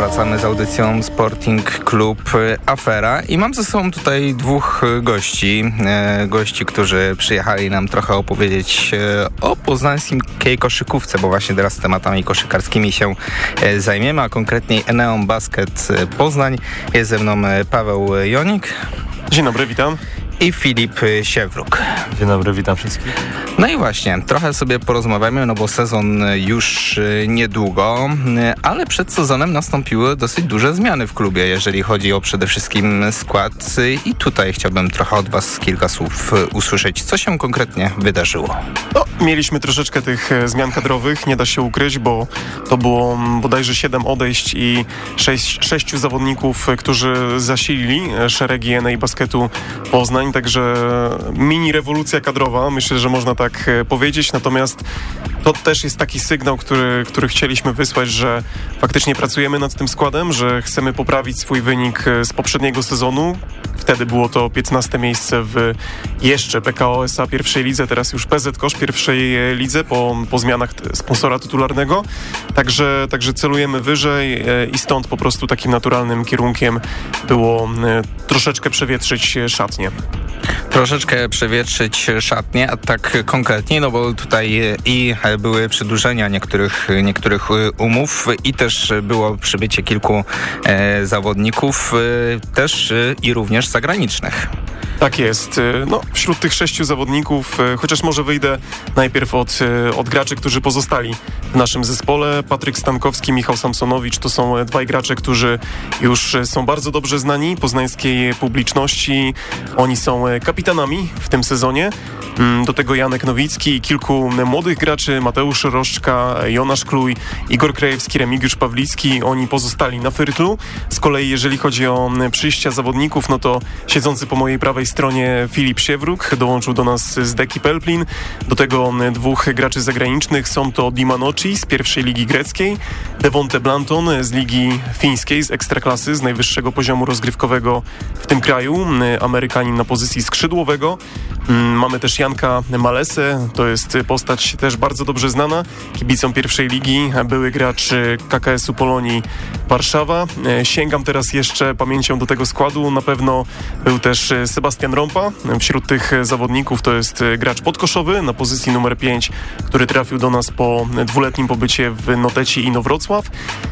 wracamy z audycją Sporting Club Afera i mam ze sobą tutaj dwóch gości, którzy przyjechali nam trochę opowiedzieć o poznańskiej koszykówce, bo właśnie teraz tematami koszykarskimi się zajmiemy, a konkretniej Eneon Basket Poznań. Jest ze mną Paweł Jonik. Dzień dobry, witam. I Filip Siewruk. Dzień dobry, witam wszystkich. No i właśnie, trochę sobie porozmawiamy, no bo sezon już niedługo, ale przed sezonem nastąpiły dosyć duże zmiany w klubie, jeżeli chodzi o przede wszystkim skład i tutaj chciałbym trochę od Was kilka słów usłyszeć, co się konkretnie wydarzyło. No, mieliśmy troszeczkę tych zmian kadrowych, nie da się ukryć, bo to było bodajże 7 odejść i 6 zawodników, którzy zasilili szeregi NA Basketu Poznań. Także mini rewolucja kadrowa, myślę, że można tak powiedzieć, natomiast to też jest taki sygnał, który chcieliśmy wysłać, że faktycznie pracujemy nad tym składem, że chcemy poprawić swój wynik z poprzedniego sezonu. Wtedy było to 15 miejsce w jeszcze PKO SA pierwszej lidze, teraz już PZ Kosz pierwszej lidze po zmianach sponsora tytularnego. Także celujemy wyżej i stąd po prostu takim naturalnym kierunkiem było troszeczkę przewietrzyć szatnię. Troszeczkę przewietrzyć szatnię, a tak konkretnie, no bo tutaj i były przedłużenia niektórych umów i też było przybycie kilku zawodników, też i również zagranicznych. Tak jest. No, wśród tych 6 zawodników, chociaż może wyjdę najpierw od graczy, którzy pozostali w naszym zespole. Patryk Stankowski, Michał Samsonowicz to są dwaj gracze, którzy już są bardzo dobrze znani poznańskiej publiczności. Oni są kapitanami w tym sezonie. Do tego Janek Nowicki i kilku młodych graczy, Mateusz Roszczka, Jonasz Kluj, Igor Krajewski, Remigiusz Pawlicki. Oni pozostali na Fyrtlu. Z kolei jeżeli chodzi o przyjścia zawodników, no to siedzący po mojej prawej stronie Filip Siewruk dołączył do nas z Deki Pelplin. Do tego dwóch graczy zagranicznych są to Dimanoci z pierwszej ligi greckiej, Devonte Blanton z ligi fińskiej, z ekstraklasy, z najwyższego poziomu rozgrywkowego w tym kraju, Amerykanin na pozycji skrzydłowego. Mamy też Janka Malesę, to jest postać też bardzo dobrze znana, kibicom pierwszej ligi, były gracz KKS-u Polonii Warszawa. Sięgam teraz jeszcze pamięcią do tego składu, na pewno był też Sebastian Rompa. Wśród tych zawodników to jest gracz podkoszowy na pozycji numer 5, który trafił do nas po dwuletnim pobycie w Noteci Inowrocław.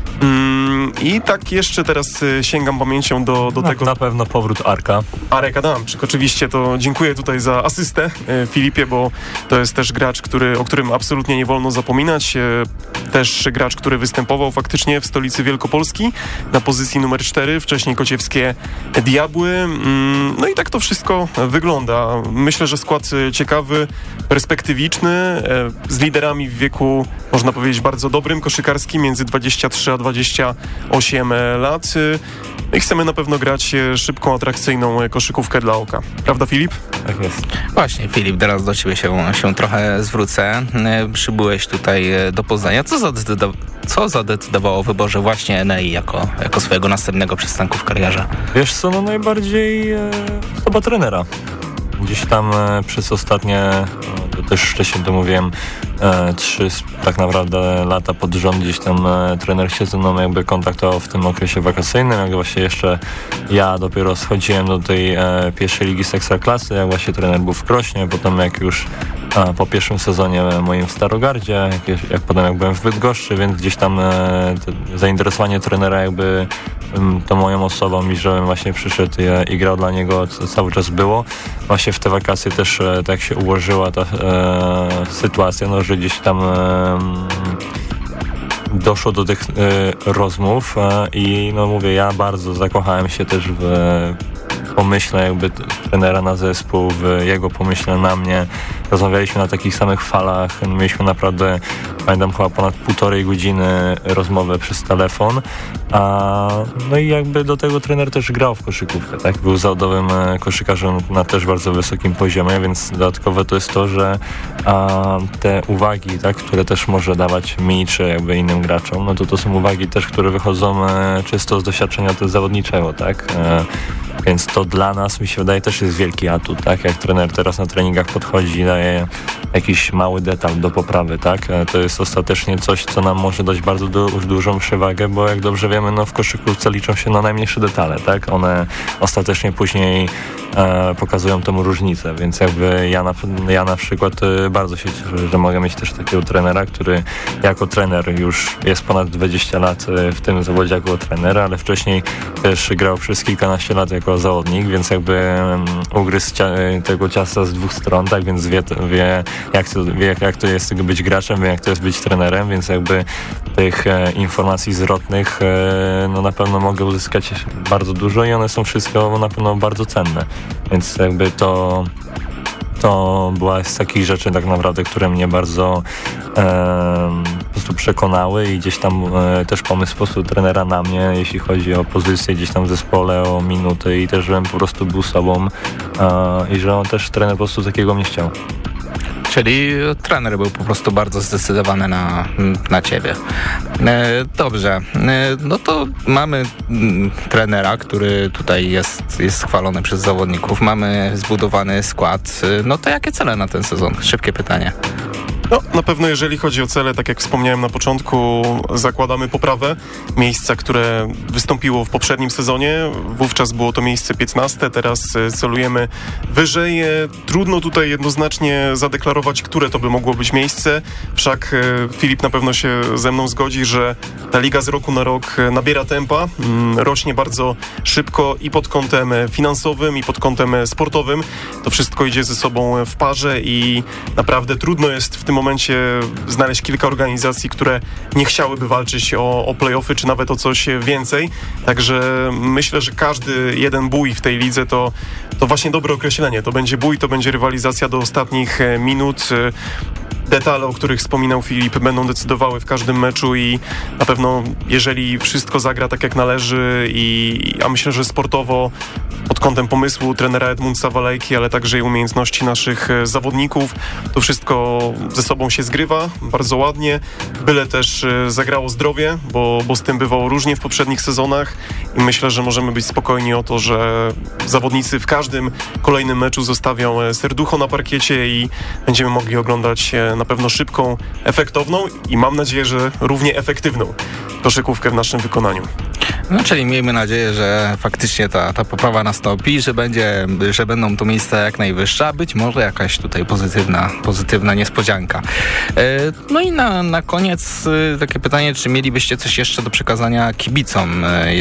I tak jeszcze teraz sięgam pamięcią do tego. Na pewno powrót Arek Adamczyk, oczywiście, to dziękuję tutaj za asystę Filipie, bo to jest też gracz, o którym absolutnie nie wolno zapominać. Też gracz, który występował faktycznie w stolicy Wielkopolski na pozycji numer 4, wcześniej kociewskie Diabły. No i tak to wszystko wygląda. Myślę, że skład ciekawy, perspektywiczny, z liderami w wieku, można powiedzieć, bardzo dobrym koszykarskim, między 23 a 28 lat. I chcemy na pewno grać szybką, atrakcyjną koszykówkę dla oka. Prawda, Filip? Tak jest. Właśnie, Filip, teraz do Ciebie się trochę zwrócę. Przybyłeś tutaj do Poznania. Co zadecydowało o wyborze właśnie NEI jako swojego następnego przystanku w karierze? Wiesz co, no najbardziej osoba trenera. Gdzieś tam przez ostatnie, to też wcześniej to mówiłem, 3 tak naprawdę lata pod rząd gdzieś tam trener się ze mną jakby kontaktował w tym okresie wakacyjnym, jak właśnie jeszcze ja dopiero schodziłem do tej pierwszej ligi z Ekstraklasy, jak właśnie trener był w Krośnie, potem jak już po pierwszym sezonie moim w Starogardzie, jak potem jak byłem w Bydgoszczy, więc gdzieś tam zainteresowanie trenera jakby tą moją osobą i żebym właśnie przyszedł i grał dla niego cały czas było. Właśnie w te wakacje też tak się ułożyła ta sytuacja, no, że gdzieś tam doszło do tych rozmów i no mówię, ja bardzo zakochałem się też w pomyśle jakby trenera na zespół, w jego pomyśle na mnie. Rozmawialiśmy na takich samych falach, mieliśmy naprawdę, pamiętam, chyba ponad 1,5 godziny rozmowę przez telefon. No i jakby do tego trener też grał w koszykówkę, tak? Był zawodowym koszykarzem na też bardzo wysokim poziomie, więc dodatkowe to jest to, że te uwagi, tak, które też może dawać mi czy jakby innym graczom, no to są uwagi też, które wychodzą czysto z doświadczenia też zawodniczego, tak? Więc to dla nas, mi się wydaje, też jest wielki atut, tak? Jak trener teraz na treningach podchodzi, pozostaje jakiś mały detal do poprawy, tak? To jest ostatecznie coś, co nam może dać bardzo dużą przewagę, bo jak dobrze wiemy, no w koszykówce liczą się najmniejsze detale, tak? One ostatecznie później pokazują tą różnicę, więc jakby ja na przykład bardzo się cieszę, że mogę mieć też takiego trenera, który jako trener już jest ponad 20 lat w tym zawodzie jako trener, ale wcześniej też grał przez kilkanaście lat jako zawodnik, więc jakby ugryzł tego ciasta z dwóch stron, tak, więc wie jak to jest być graczem, wie jak to jest być trenerem, więc jakby tych informacji zwrotnych no na pewno mogę uzyskać bardzo dużo i one są wszystko na pewno bardzo cenne, więc jakby to była z takich rzeczy tak naprawdę, które mnie bardzo po prostu przekonały i gdzieś tam też pomysł po prostu trenera na mnie, jeśli chodzi o pozycję gdzieś tam w zespole, o minuty i też, żebym po prostu był sobą i że on też trener po prostu takiego mnie chciał. Czyli trener był po prostu bardzo zdecydowany na ciebie. Dobrze, no to mamy trenera, który tutaj jest chwalony przez zawodników. Mamy zbudowany skład. No to jakie cele na ten sezon? Szybkie pytanie. No, na pewno jeżeli chodzi o cele, tak jak wspomniałem na początku, zakładamy poprawę miejsca, które wystąpiło w poprzednim sezonie. Wówczas było to miejsce 15, teraz celujemy wyżej. Trudno tutaj jednoznacznie zadeklarować, które to by mogło być miejsce. Wszak Filip na pewno się ze mną zgodzi, że ta liga z roku na rok nabiera tempa, rośnie bardzo szybko i pod kątem finansowym, i pod kątem sportowym. To wszystko idzie ze sobą w parze i naprawdę trudno jest w tym momencie znaleźć kilka organizacji, które nie chciałyby walczyć o play-offy, czy nawet o coś więcej. Także myślę, że każdy jeden bój w tej lidze to właśnie dobre określenie. To będzie bój, to będzie rywalizacja do ostatnich minut. Detale, o których wspominał Filip, będą decydowały w każdym meczu i na pewno jeżeli wszystko zagra tak jak należy a myślę, że sportowo pod kątem pomysłu trenera Edmundsa Walejki, ale także i umiejętności naszych zawodników, to wszystko ze sobą się zgrywa bardzo ładnie, byle też zagrało zdrowie, bo z tym bywało różnie w poprzednich sezonach i myślę, że możemy być spokojni o to, że zawodnicy w każdym kolejnym meczu zostawią serducho na parkiecie i będziemy mogli oglądać na pewno szybką, efektowną i mam nadzieję, że równie efektywną koszykówkę w naszym wykonaniu. No, czyli miejmy nadzieję, że faktycznie ta poprawa nastąpi, że będą to miejsca jak najwyższe, a być może jakaś tutaj pozytywna niespodzianka. No i na koniec takie pytanie, czy mielibyście coś jeszcze do przekazania kibicom,